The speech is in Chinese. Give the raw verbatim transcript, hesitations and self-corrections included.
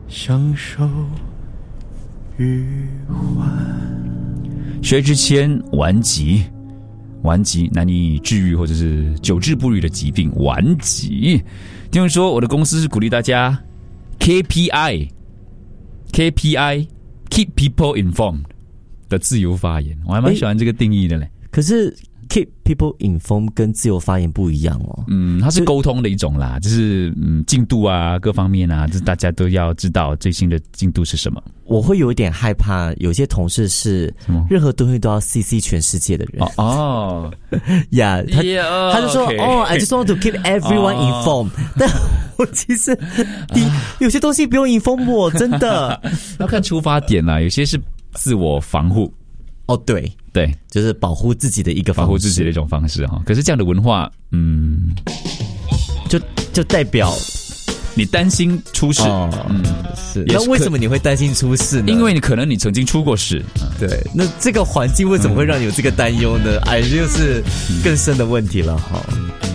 享受余欢。 学之前顽疾，顽疾难以治愈或者是久治不愈的疾病，顽疾。听众说，我的公司是鼓励大家 K P I K P I keep people informed 的自由发言，我还蛮喜欢这个定义的嘞。 可是 keep people informed 跟自由发言不一样哦。 嗯，它是沟通的一种啦，就是嗯进度啊各方面啊，就是大家都要知道最新的进度是什么。 我会有一点害怕，有些同事是任何东西都要 C C 全世界的人。 哦哦呀， yeah, 他 yeah, 他就说 okay. 哦 ，I just want to keep everyone informed、哦。但我其实你、啊、有些东西不用 inform 我，真的要看出发点啦，有些是自我防护。 哦，对对， 就是保护自己的一个方式， 保护自己的一种方式哈。可是这样的文化，嗯， 就就代表你担心出事。 哦、嗯，是。那为什么你会担心出事呢？ 因为你可能你曾经出过事。 嗯、对，那这个环境为什么会让你有这个担忧呢？哎、嗯，就是更深的问题了哈。